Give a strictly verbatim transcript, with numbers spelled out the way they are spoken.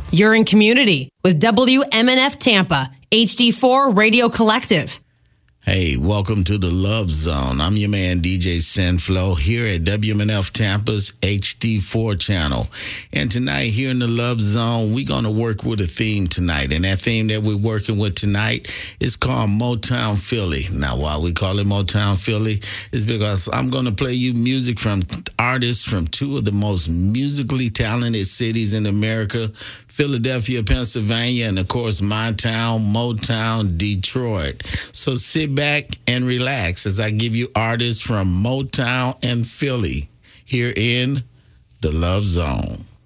You're in community with W M N F Tampa, H D four Radio Collective. Hey, welcome to the Love Zone. I'm your man, D J Senflow, here at W M N F Tampa's H D four channel. And tonight, here in the Love Zone, we're going to work with a theme tonight. And that theme that we're working with tonight is called Motown Philly. Now, why we call it Motown Philly is because I'm going to play you music from artists from two of the most musically talented cities in America, Philadelphia, Pennsylvania, and of course, my town, Motown, Detroit. So sit back and relax as I give you artists from Motown and Philly here in the Love Zone.